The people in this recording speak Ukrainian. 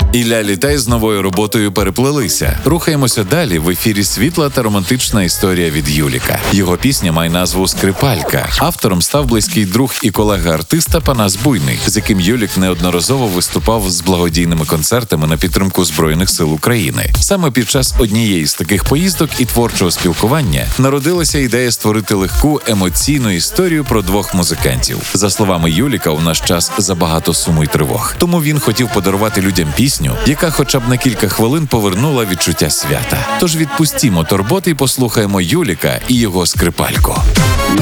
Ілля Літай з новою роботою переплелися. Рухаємося далі. В ефірі світла та романтична історія від Юліка. Його пісня має назву «Скрипалька». Автором став близький друг і колега артиста Панас Буйний, з яким Юлік неодноразово виступав з благодійними концертами на підтримку Збройних сил України. Саме під час однієї з таких поїздок і творчого спілкування народилася ідея створити легку, емоційну історію про двох музикантів. За словами Юліка, у наш час забагато суму й тривог. Тому він хотів подарувати людям пісню, яка хоча б на кілька хвилин повернула відчуття свята. Тож відпустімо турботи і послухаємо Юліка і його «Скрипальку».